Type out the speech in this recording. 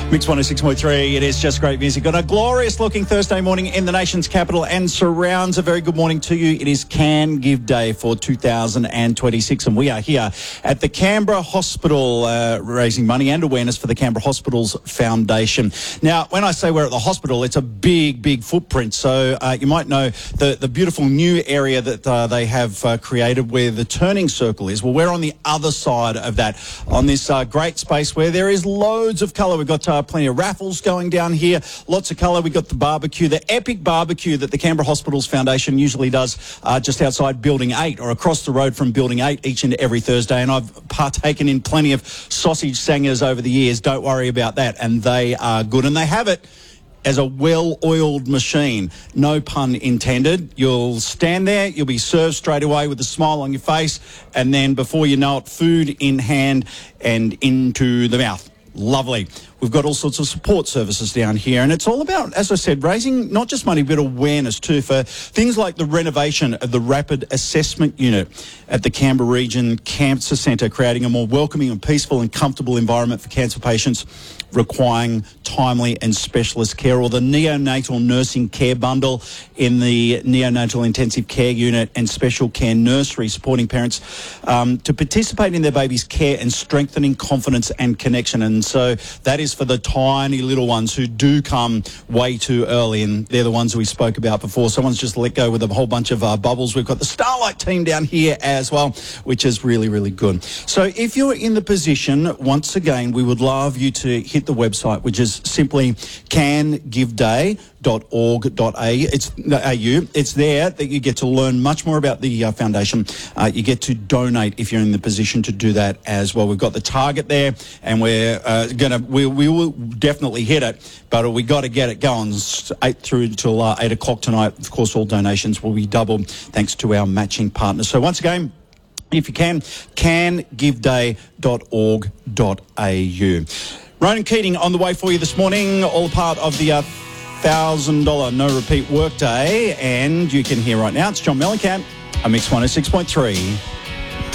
Mix 106.3, it is just great music on a glorious looking Thursday morning in the nation's capital and surrounds. A very good morning to you. It is Can Give Day for 2026 and we are here at the Canberra Hospital raising money and awareness for the Canberra Hospitals Foundation. Now, when I say we're at the hospital, it's a big footprint. So you might know the beautiful new area that they have created where the turning circle is. Well, we're on the other side of that, on this great space where there is loads of colour. We've got plenty of raffles going down here, lots of colour. We've got the barbecue, the epic barbecue that the Canberra Hospitals Foundation usually does just outside Building 8 or across the road from Building 8 each and every Thursday. And I've partaken in plenty of sausage sangers over the years. Don't worry about that. And they are good. And they have it as a well-oiled machine. No pun intended. You'll stand there, you'll be served straight away with a smile on your face, and then before you know it, food in hand and into the mouth. Lovely. We've got all sorts of support services down here, and it's all about, as I said, raising not just money but awareness too for things like the renovation of the Rapid Assessment Unit at the Canberra Region Cancer Centre, creating a more welcoming and peaceful and comfortable environment for cancer patients requiring timely and specialist care, or the neonatal nursing care bundle in the neonatal intensive care unit and special care nursery, supporting parents to participate in their baby's care and strengthening confidence and connection. And so that is for the tiny little ones who do come way too early, and they're the ones we spoke about before. Someone's just let go with a whole bunch of bubbles. We've got the Starlight team down here as well, which is really good. So if you're in the position, once again, we would love you to hit the website, which is simply cangiveday.org.au. It's there that you get to learn much more about the foundation. You get to donate if you're in the position to do that as well. We've got the target there, and we will definitely hit it, but we got to get it going 8 through till 8 o'clock tonight. Of course, all donations will be doubled thanks to our matching partners. So once again, if you can, cangiveday.org.au. Ronan Keating on the way for you this morning, all part of the $1,000 no repeat workday, and you can hear right now it's John Mellencamp, a Mix 106.3.